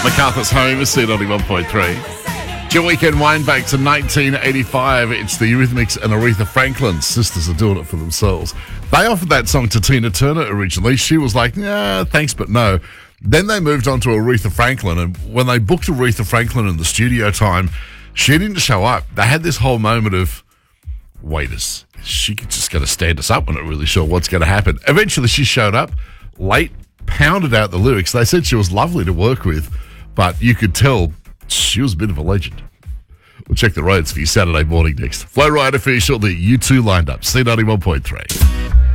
MacArthur's Home is C91.3. Your weekend winebanks in 1985. It's the Eurythmics and Aretha Franklin. Sisters are doing it for themselves. They offered that song to Tina Turner originally. She was like, nah, thanks, but no. Then they moved on to Aretha Franklin, and when they booked Aretha Franklin in the studio time, she didn't show up. They had this whole moment of, wait, is she just going to stand us up? We're not really sure what's going to happen. Eventually she showed up late, pounded out the lyrics. They said she was lovely to work with, but you could tell she was a bit of a legend. We'll check the roads for you Saturday morning next. Flow Rider for you shortly. You two lined up. C91.3.